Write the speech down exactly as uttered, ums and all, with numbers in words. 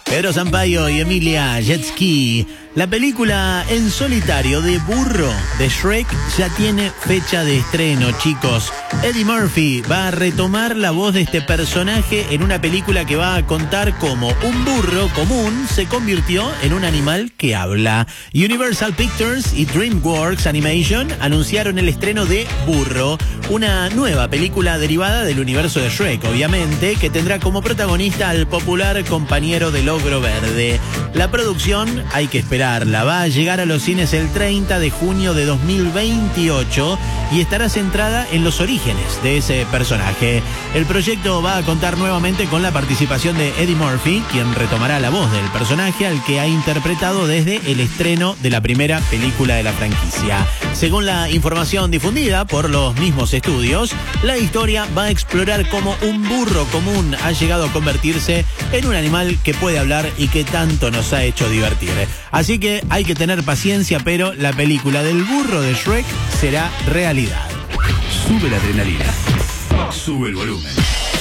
Pedro Sampaio y Emilia Jetski. La película en solitario de Burro de Shrek ya tiene fecha de estreno, chicos. Eddie Murphy va a retomar la voz de este personaje en una película que va a contar cómo un burro común se convirtió en un animal que habla. Universal Pictures y DreamWorks Animation anunciaron el estreno de Burro, una nueva película derivada del universo de Shrek, obviamente, que tendrá como protagonista al popular compañero del Ogro Verde. La producción, hay que esperarla, va a llegar a los cines el treinta de junio de dos mil veintiocho y estará centrada en los orígenes de ese personaje. El proyecto va a contar nuevamente con la participación de Eddie Murphy, quien retomará la voz del personaje al que ha interpretado desde el estreno de la primera película de la franquicia. Según la información difundida por los mismos estudios, la historia va a explorar cómo un burro común ha llegado a convertirse en un animal que puede hablar y que tanto nos ha hecho divertir. Así que hay que tener paciencia, pero la película del burro de Shrek será realidad. Sube la adrenalina. Sube el volumen.